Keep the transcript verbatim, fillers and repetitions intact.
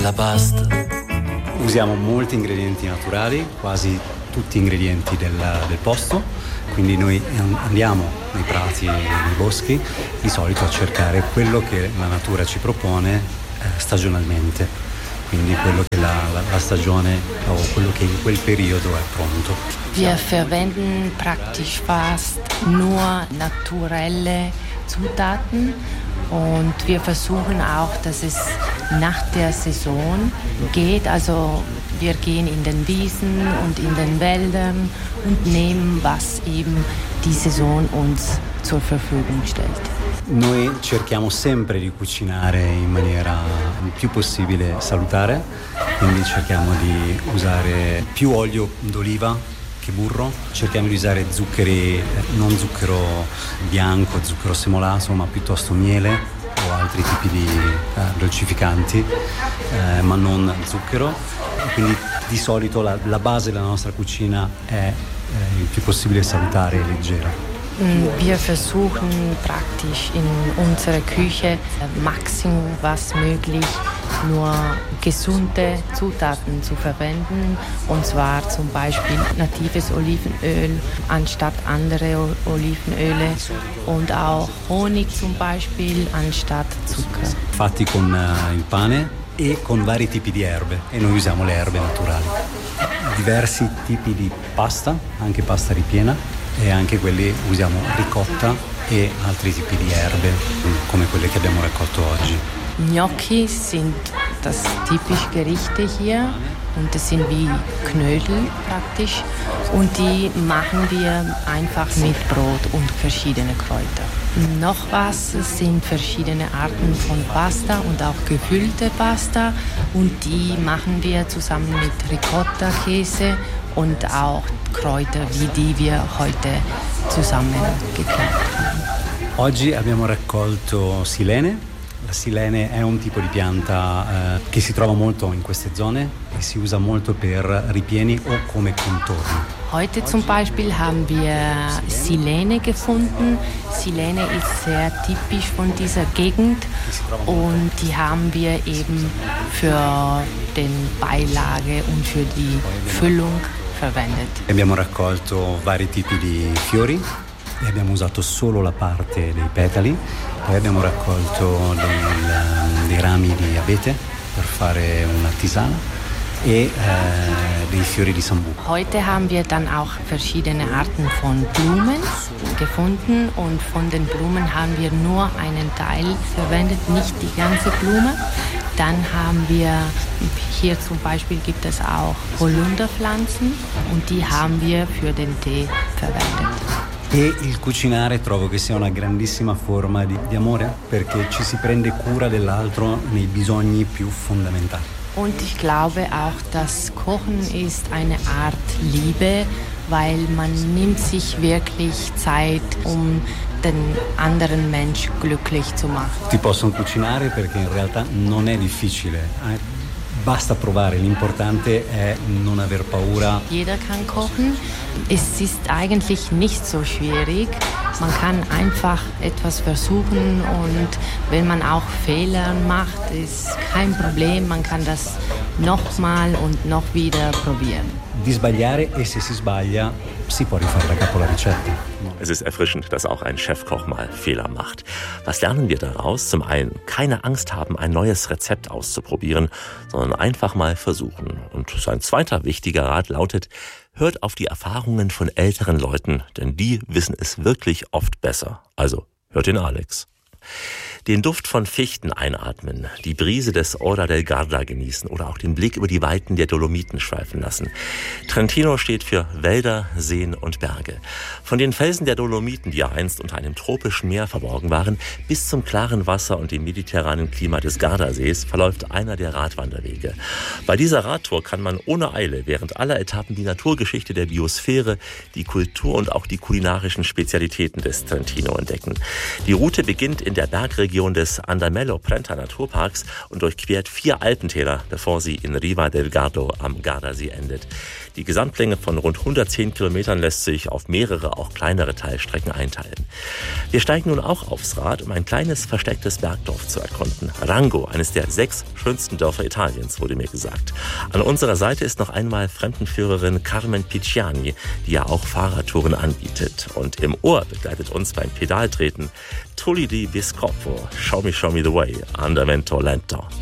la pasta. Usiamo molti ingredienti naturali, quasi tutti ingredienti del, del posto, quindi noi andiamo nei prati e nei boschi di solito a cercare quello che la natura ci propone eh, stagionalmente, quindi quello che la, la, la stagione o quello che in quel periodo è pronto. Wir verwenden praktisch fast nur naturelle Zutaten und wir versuchen auch, dass es nach der Saison geht. Also wir gehen in den Wiesen und in den Wäldern und nehmen, was eben die Saison uns zur Verfügung stellt. Noi cerchiamo sempre di cucinare in maniera il più possibile salutare, quindi cerchiamo di usare più olio d'oliva che burro, cerchiamo di usare zuccheri, non zucchero bianco, zucchero semolato, ma piuttosto miele o altri tipi di eh, dolcificanti, eh, ma non zucchero. Quindi di solito la, la base della nostra cucina è eh, il più possibile salutare e leggera. Wir versuchen praktisch in unserer Küche maximum was möglich nur gesunde Zutaten zu verwenden, und zwar zum Beispiel natives Olivenöl anstatt andere Olivenöle und auch Honig zum Beispiel anstatt Zucker. Fatti con uh, il pane e con vari tipi di erbe, e noi usiamo le erbe naturali. Diversi tipi di pasta, anche pasta ripiena, e anche quelli usiamo ricotta e altri tipi di erbe come quelle che abbiamo raccolto oggi. Gnocchi sind das typische Gerichte hier und das sind wie Knödel praktisch und die machen wir einfach mit Brot und verschiedene Kräuter. Noch was sind verschiedene Arten von Pasta und auch gefüllte Pasta und die machen wir zusammen mit Ricotta-Käse und auch Kräuter, wie die wir heute zusammengeklebt haben. Oggi abbiamo raccolto silene. La silene è un tipo di pianta eh, che si trova molto in queste zone e si usa molto per ripieni o come contorno. Heute zum Beispiel haben wir Silene gefunden. Silene ist sehr typisch von dieser Gegend und die haben wir eben für den Beilage und für die Füllung verwendet. Abbiamo raccolto vari tipi di fiori e abbiamo usato solo la parte dei petali, poi abbiamo raccolto dei, dei rami di abete per fare una tisana e äh, dei fiori di Sambuco. Heute haben wir dann auch verschiedene Arten von Blumen gefunden und von den Blumen haben wir nur einen Teil verwendet, nicht die ganze Blume. Dann haben wir, hier zum Beispiel gibt es auch Holunderpflanzen und die haben wir für den Tee verwendet. E il cucinare trovo che sia una grandissima forma di, di amore, perché ci si prende cura dell'altro nei bisogni più fondamentali. Und ich glaube auch, dass Kochen ist eine Art Liebe, weil man nimmt sich wirklich Zeit, um den anderen Mensch glücklich zu machen. Ti possono cucinare perché in realtà non è difficile. Eh? Basta provare, l'importante è non aver paura. Jeder kann kochen. Es ist eigentlich nicht so schwierig. Man kann einfach etwas versuchen und wenn man auch Fehler macht, ist kein Problem. Man kann das nochmal und noch wieder probieren. Di sbagliare e se si sbaglia si può rifare da capo la ricetta. Es ist erfrischend, dass auch ein Chefkoch mal Fehler macht. Was lernen wir daraus? Zum einen, keine Angst haben, ein neues Rezept auszuprobieren, sondern einfach mal versuchen. Und sein zweiter wichtiger Rat lautet, hört auf die Erfahrungen von älteren Leuten, denn die wissen es wirklich oft besser. Also, hört den Alex. Den Duft von Fichten einatmen, die Brise des Ora del Garda genießen oder auch den Blick über die Weiten der Dolomiten schweifen lassen. Trentino steht für Wälder, Seen und Berge. Von den Felsen der Dolomiten, die ja einst unter einem tropischen Meer verborgen waren, bis zum klaren Wasser und dem mediterranen Klima des Gardasees verläuft einer der Radwanderwege. Bei dieser Radtour kann man ohne Eile während aller Etappen die Naturgeschichte der Biosphäre, die Kultur und auch die kulinarischen Spezialitäten des Trentino entdecken. Die Route beginnt in der Bergregion des Andamello Brenta Naturparks und durchquert vier Alpentäler, bevor sie in Riva del Gardo am Gardasee endet. Die Gesamtlänge von rund hundertzehn Kilometern lässt sich auf mehrere, auch kleinere Teilstrecken einteilen. Wir steigen nun auch aufs Rad, um ein kleines verstecktes Bergdorf zu erkunden. Rango, eines der sechs schönsten Dörfer Italiens, wurde mir gesagt. An unserer Seite ist noch einmal Fremdenführerin Carmen Picciani, die ja auch Fahrradtouren anbietet. Und im Ohr begleitet uns beim Pedaltreten Tulli di Biscopo, Show Me, Show Me the Way, Andamento Lento.